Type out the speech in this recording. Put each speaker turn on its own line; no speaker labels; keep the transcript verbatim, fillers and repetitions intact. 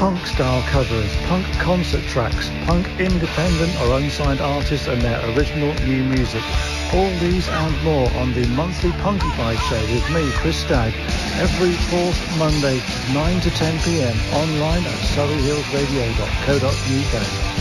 punk style covers, punk concert tracks, punk independent or unsigned artists and their original new music. All these and more on the monthly Punkified show with me, Chris Stagg, every fourth Monday, nine to ten p.m. online at surrey hills radio dot co dot uk.